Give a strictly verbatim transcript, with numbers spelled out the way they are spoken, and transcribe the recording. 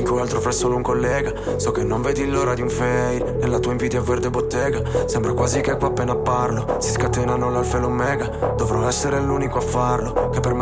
Finché altro fra solo un collega. So che non vedi l'ora di un fade nella tua invidia verde bottega. Sembra quasi che qua appena parlo si scatenano l'alfa e l'omega. Dovrò essere l'unico a farlo, che per me